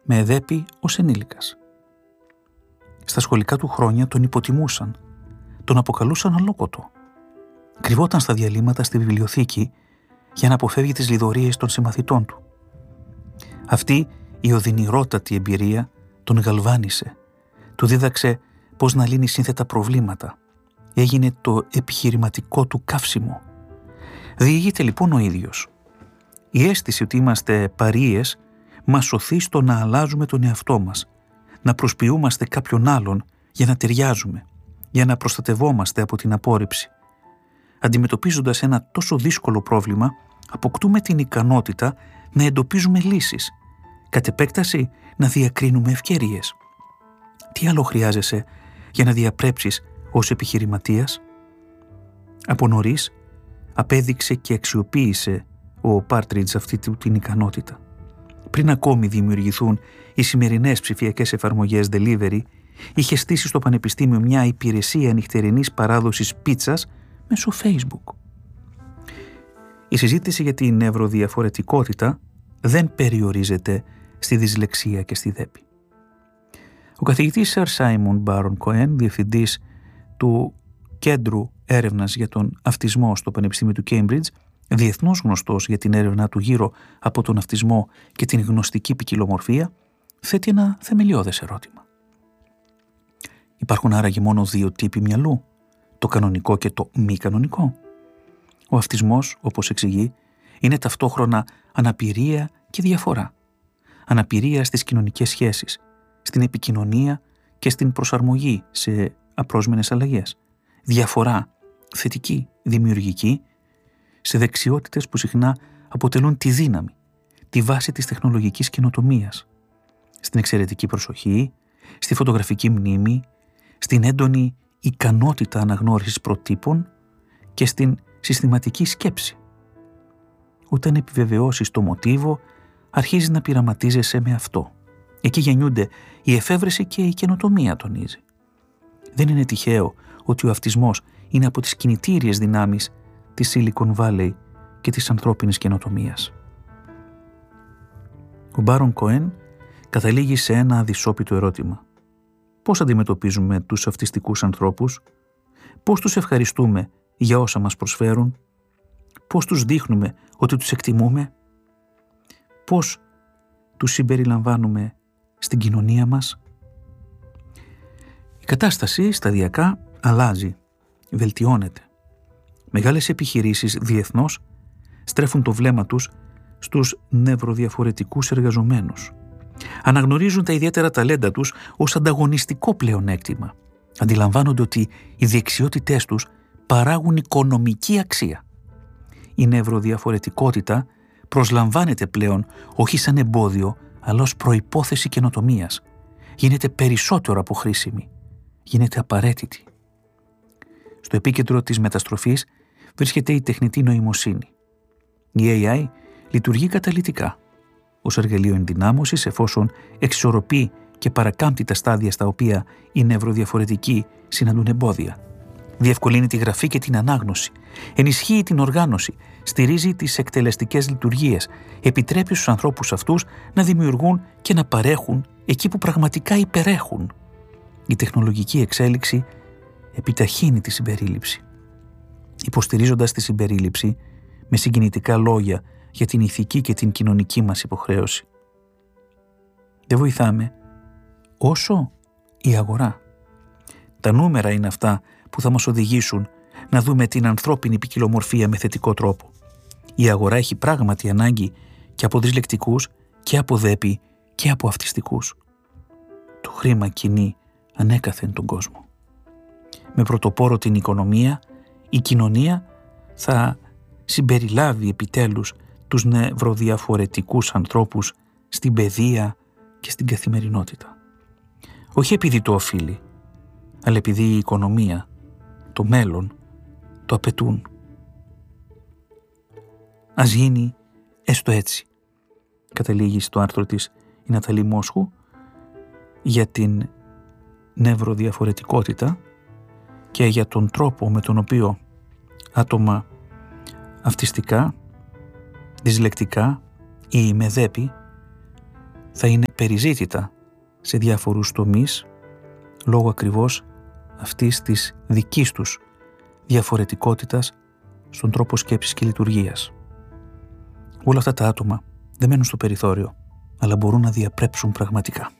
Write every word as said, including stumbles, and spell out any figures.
με εδέπη ως ενήλικας. Στα σχολικά του χρόνια τον υποτιμούσαν, τον αποκαλούσαν αλόκοτο. Κρυβόταν στα διαλύματα στη βιβλιοθήκη για να αποφεύγει τις λιδωρίες των συμμαθητών του. Αυτή η οδυνηρότατη εμπειρία τον γαλβάνισε, του δίδαξε πώς να λύνει σύνθετα προβλήματα. Έγινε το επιχειρηματικό του καύσιμο. Διηγείται λοιπόν ο ίδιος. Η αίσθηση ότι είμαστε παρείες μας σωθεί στο να αλλάζουμε τον εαυτό μας, να προσποιούμαστε κάποιον άλλον για να ταιριάζουμε, για να προστατευόμαστε από την απόρριψη. Αντιμετωπίζοντας ένα τόσο δύσκολο πρόβλημα, αποκτούμε την ικανότητα να εντοπίζουμε λύσεις, κατ' επέκταση να διακρίνουμε ευκαιρίες. Τι άλλο χρειάζεσαι για να διαπρέψεις ως επιχειρηματίας? Από νωρίς απέδειξε και αξιοποίησε ο Πάρτριτζ αυτή την ικανότητα. Πριν ακόμη δημιουργηθούν οι σημερινές ψηφιακές εφαρμογές delivery, είχε στήσει στο πανεπιστήμιο μια υπηρεσία νυχτερινής παράδοσης πίτσας μέσω Facebook. Η συζήτηση για την νευροδιαφορετικότητα δεν περιορίζεται στη δυσλεξία και στη δέπη. Ο καθηγητής Σερ Σάιμον Μπάρον Κοέν, διευθυντής του Κέντρου Έρευνας για τον Αυτισμό στο Πανεπιστήμιο του Cambridge, διεθνώς γνωστός για την έρευνά του γύρω από τον αυτισμό και την γνωστική ποικιλομορφία, θέτει ένα θεμελιώδες ερώτημα. Υπάρχουν άραγε μόνο δύο τύποι μυαλού, το κανονικό και το μη κανονικό? Ο αυτισμός, όπως εξηγεί, είναι ταυτόχρονα αναπηρία και διαφορά. Αναπηρία στις κοινωνικές σχέσεις, στην επικοινωνία και στην προσαρμογή σε απρόσμενες αλλαγές. Διαφορά θετική, δημιουργική, σε δεξιότητες που συχνά αποτελούν τη δύναμη, τη βάση της τεχνολογικής καινοτομίας, στην εξαιρετική προσοχή, στη φωτογραφική μνήμη, στην έντονη ικανότητα αναγνώρισης προτύπων και στην συστηματική σκέψη. Όταν επιβεβαιώσεις το μοτίβο, αρχίζεις να πειραματίζεσαι με αυτό. Εκεί γεννιούνται η εφεύρεση και η καινοτομία, τονίζει. Δεν είναι τυχαίο ότι ο αυτισμός είναι από τις κινητήριες δυνάμεις της Silicon Valley και της ανθρώπινης καινοτομίας. Ο Μπάρον Κοέν καταλήγει σε ένα αδυσόπιτο ερώτημα. Πώς αντιμετωπίζουμε τους αυτιστικούς ανθρώπους? Πώς τους ευχαριστούμε για όσα μας προσφέρουν? Πώς τους δείχνουμε ότι τους εκτιμούμε? Πώς τους συμπεριλαμβάνουμε στην κοινωνία μας? Η κατάσταση σταδιακά αλλάζει, βελτιώνεται. Μεγάλες επιχειρήσεις διεθνώς στρέφουν το βλέμμα τους στους νευροδιαφορετικούς εργαζομένους. Αναγνωρίζουν τα ιδιαίτερα ταλέντα τους ως ανταγωνιστικό πλεονέκτημα. Αντιλαμβάνονται ότι οι δεξιότητές τους παράγουν οικονομική αξία. Η νευροδιαφορετικότητα προσλαμβάνεται πλέον όχι σαν εμπόδιο, αλλά ως προϋπόθεση καινοτομίας. Γίνεται περισσότερο από χρήσιμη. Γίνεται απαραίτητη. Στο επίκεντρο της μεταστροφής βρίσκεται η τεχνητή νοημοσύνη. Η έι άι λειτουργεί καταλυτικά ως εργαλείο ενδυνάμωσης, εφόσον εξισορροπεί και παρακάμπτει τα στάδια στα οποία οι νευροδιαφορετικοί συναντούν εμπόδια. Διευκολύνει τη γραφή και την ανάγνωση, ενισχύει την οργάνωση, στηρίζει τις εκτελεστικές λειτουργίες, επιτρέπει στους ανθρώπους αυτούς να δημιουργούν και να παρέχουν εκεί που πραγματικά υπερέχουν. Η τεχνολογική εξέλιξη επιταχύνει τη συμπερίληψη. Υποστηρίζοντας τη συμπερίληψη με συγκινητικά λόγια για την ηθική και την κοινωνική μας υποχρέωση. Δεν βοηθάμε όσο η αγορά. Τα νούμερα είναι αυτά που θα μας οδηγήσουν να δούμε την ανθρώπινη ποικιλομορφία με θετικό τρόπο. Η αγορά έχει πράγματι ανάγκη και από δυσλεκτικούς και από δέπη και από αυτιστικούς. Το χρήμα κινεί ανέκαθεν τον κόσμο. Με πρωτοπόρο την οικονομία, η κοινωνία θα συμπεριλάβει επιτέλους τους νευροδιαφορετικούς ανθρώπους στην παιδεία και στην καθημερινότητα. Όχι επειδή το οφείλει, αλλά επειδή η οικονομία, το μέλλον, το απαιτούν. Ας γίνει έστω έτσι, καταλήγει στο άρθρο της η Ναταλή Μόσχου για την νευροδιαφορετικότητα και για τον τρόπο με τον οποίο άτομα αυτιστικά, δυσλεκτικά ή με δέπη θα είναι περιζήτητα σε διάφορους τομείς λόγω ακριβώς αυτής της δικής τους διαφορετικότητας στον τρόπο σκέψης και λειτουργίας. Όλα αυτά τα άτομα δεν μένουν στο περιθώριο, αλλά μπορούν να διαπρέψουν πραγματικά.